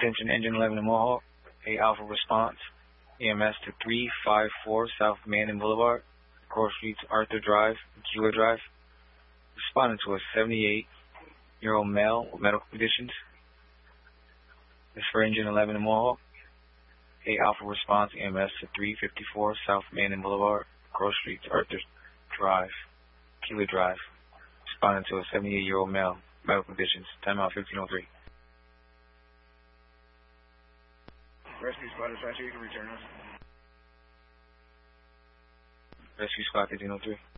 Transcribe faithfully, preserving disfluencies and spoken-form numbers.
Attention, Engine eleven in Mohawk. eight Alpha response. E M S to three five four South Mandan Boulevard, Coral Street to Arthur Drive, Keeler Drive. Responding to a seventy-eight-year-old male with medical conditions. This for Engine eleven in Mohawk. eight Alpha response. E M S to three fifty-four South Mandan Boulevard, Coral Street to Arthur Drive, Keeler Drive. Responding to a seventy-eight-year-old male, medical conditions. Timeout fifteen oh three. Rescue squad is right here. You can return us. Rescue squad fifteen oh three.